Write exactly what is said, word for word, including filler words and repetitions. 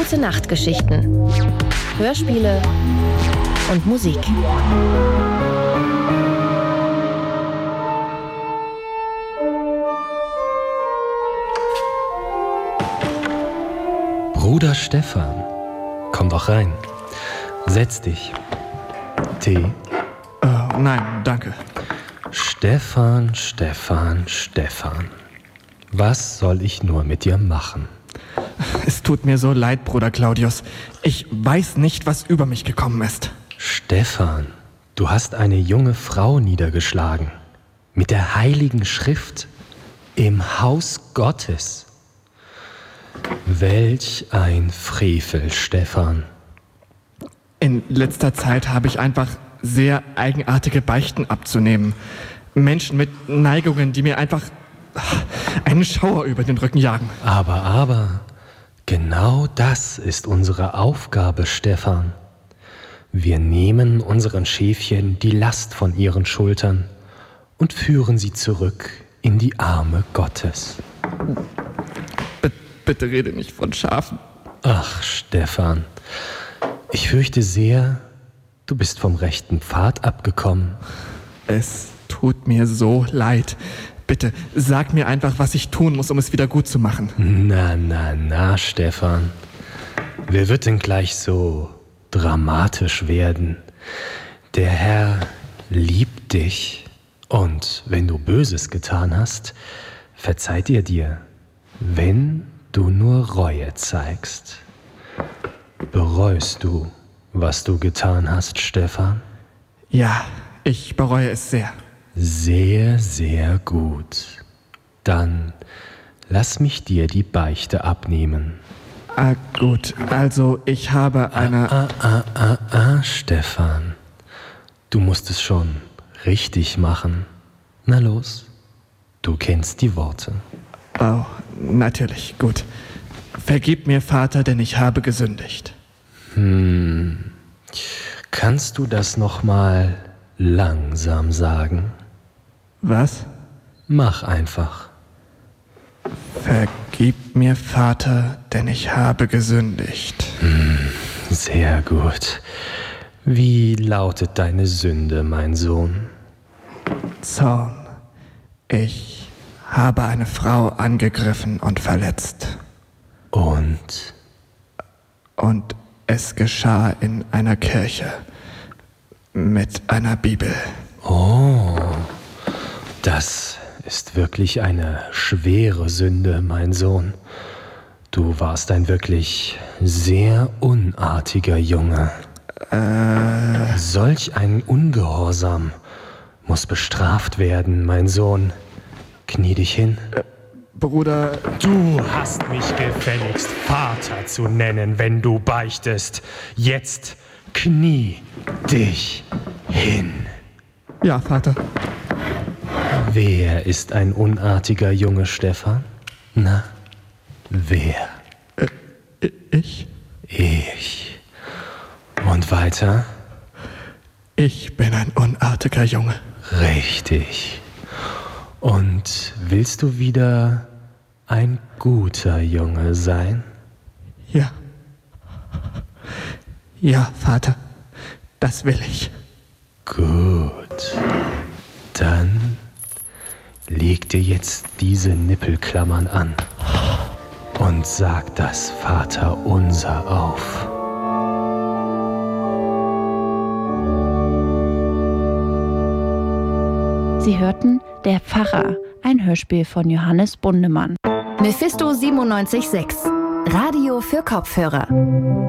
Gute-Nacht-Geschichten, Hörspiele und Musik. Bruder Stefan, komm doch rein. Setz dich. Tee? Oh, nein, danke. Stefan, Stefan, Stefan. Was soll ich nur mit dir machen? Es tut mir so leid, Bruder Claudius. Ich weiß nicht, was über mich gekommen ist. Stefan, du hast eine junge Frau niedergeschlagen. Mit der Heiligen Schrift. Im Haus Gottes. Welch ein Frevel, Stefan. In letzter Zeit habe ich einfach sehr eigenartige Beichten abzunehmen. Menschen mit Neigungen, die mir einfach einen Schauer über den Rücken jagen. Aber, aber, genau das ist unsere Aufgabe, Stefan. Wir nehmen unseren Schäfchen die Last von ihren Schultern und führen sie zurück in die Arme Gottes. B- bitte rede nicht von Schafen. Ach, Stefan, ich fürchte sehr, du bist vom rechten Pfad abgekommen. Es tut mir so leid. Bitte, sag mir einfach, was ich tun muss, um es wieder gut zu machen. Na, na, na, Stefan. Wer wird denn gleich so dramatisch werden? Der Herr liebt dich. Und wenn du Böses getan hast, verzeiht er dir, wenn du nur Reue zeigst. Bereust du, was du getan hast, Stefan? Ja, ich bereue es sehr. Sehr, sehr gut. Dann lass mich dir die Beichte abnehmen. Ah, gut. Also, ich habe eine... Ah, ah, ah, ah, ah, Stefan. Du musst es schon richtig machen. Na los, du kennst die Worte. Oh, natürlich, gut. Vergib mir, Vater, denn ich habe gesündigt. Hm. Kannst du das noch mal langsam sagen? Was? Mach einfach. Vergib mir, Vater, denn ich habe gesündigt. Hm, sehr gut. Wie lautet deine Sünde, mein Sohn? Zorn. Ich habe eine Frau angegriffen und verletzt. Und? Und es geschah in einer Kirche mit einer Bibel. Oh, das ist wirklich eine schwere Sünde, mein Sohn. Du warst ein wirklich sehr unartiger Junge. Äh... Solch ein Ungehorsam muss bestraft werden, mein Sohn. Knie dich hin. Äh, Bruder... Du hast mich gefälligst Vater zu nennen, wenn du beichtest. Jetzt knie dich hin. Ja, Vater. Wer ist ein unartiger Junge, Stefan? Na, wer? Äh, ich? Ich. Und weiter? Ich bin ein unartiger Junge. Richtig. Und willst du wieder ein guter Junge sein? Ja. Ja, Vater. Das will ich. Gut. Dann leg dir jetzt diese Nippelklammern an und sag das Vaterunser auf. Sie hörten Der Pfarrer, ein Hörspiel von Johannes Bundemann. Mephisto siebenundneunzig Komma sechs. Radio für Kopfhörer.